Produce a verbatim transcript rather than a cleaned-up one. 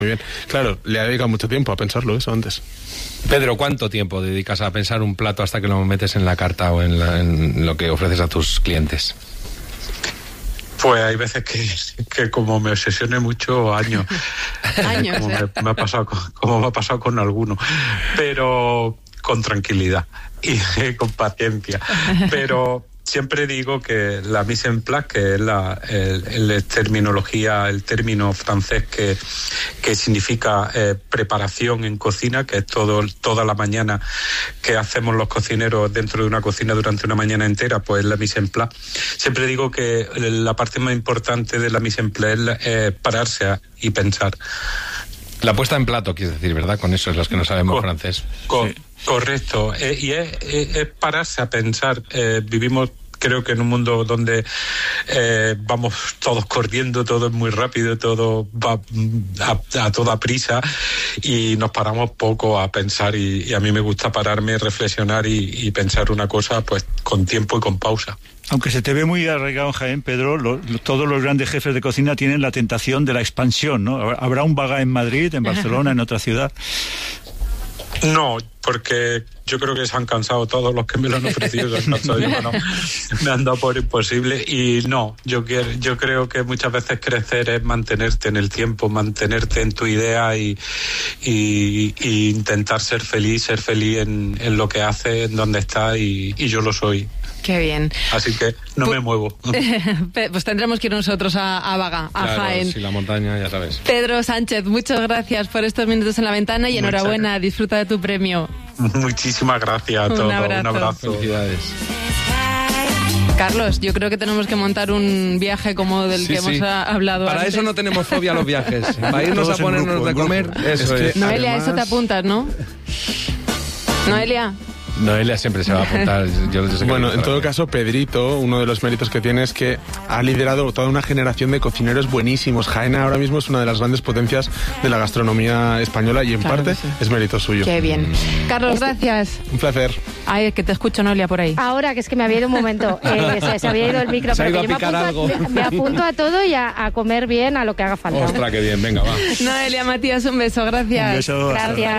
Muy bien. Claro, le ha dedicado mucho tiempo a pensarlo eso antes. Pedro, ¿cuánto tiempo dedicas a pensar un plato hasta que lo metes en la carta o en, la, en lo que ofreces a tus clientes? Pues hay veces que, que como me obsesione mucho, años. Años, como, ¿eh? me, me ha pasado con, como me ha pasado con algunos. Pero con tranquilidad y con paciencia. Pero siempre digo que la mise en place, que es la el, el terminología, el término francés que, que significa eh, preparación en cocina, que es todo toda la mañana que hacemos los cocineros dentro de una cocina durante una mañana entera, pues la mise en place. Siempre digo que la parte más importante de la mise en place es eh, pararse a, y pensar. La puesta en plato, quieres decir, ¿verdad? Con eso es los que no sabemos Co- francés. co- Sí. Correcto. Eh, y es, es, es pararse a pensar. Eh, vivimos, creo que en un mundo donde eh, vamos todos corriendo, todo es muy rápido, todo va a, a toda prisa y nos paramos poco a pensar y, y a mí me gusta pararme, reflexionar y, y pensar una cosa pues con tiempo y con pausa. Aunque se te ve muy arraigado en Jaén, Pedro, lo, lo, todos los grandes jefes de cocina tienen la tentación de la expansión, ¿no? Habrá un Bagà en Madrid, en Barcelona, en otra ciudad. No, porque yo creo que se han cansado todos los que me lo han ofrecido, se han cansado, yo, bueno, me han dado por imposible y no, yo quiero, yo creo que muchas veces crecer es mantenerte en el tiempo, mantenerte en tu idea y, y, y intentar ser feliz, ser feliz en, en lo que haces, en donde estás y, y yo lo soy. Qué bien. Así que no Pu- me muevo. Pues tendremos que ir nosotros a, a Bagà, a Claro, Jaén. si la montaña, ya sabes. Pedro Sánchez, muchas gracias por estos minutos en la ventana y Muchas enhorabuena, gracias. disfruta de tu premio. Muchísimas gracias a todos. Un abrazo. Un abrazo. Felicidades. Carlos, yo creo que tenemos que montar un viaje como del Sí, que hemos sí. a- hablado Para antes. eso no tenemos fobia a los viajes. Para irnos Todos a en ponernos grupo, de en comer, grupo. eso Es es. que- Noelia, Además- eso te apuntas, ¿no? Noelia. Noelia siempre se va a apuntar. Yo, yo sé que Bueno, lo en todo sabe. caso, Pedrito, uno de los méritos que tiene es que ha liderado toda una generación de cocineros buenísimos. Jaén ahora mismo es una de las grandes potencias de la gastronomía española y en Claro parte que sí. es mérito suyo. Qué bien. Carlos, gracias. Un placer. Ay, que te escucho, Noelia, por ahí. Ahora, que es que me había ido un momento, eh, se, se había ido el micro, Se ha pero ido que a yo picar me, algo. apunto a, me, me apunto a todo y a, a comer bien, a lo que haga falta. Ostras, qué bien, venga, va. Noelia, Matías, un beso, gracias. Un beso, hasta Gracias.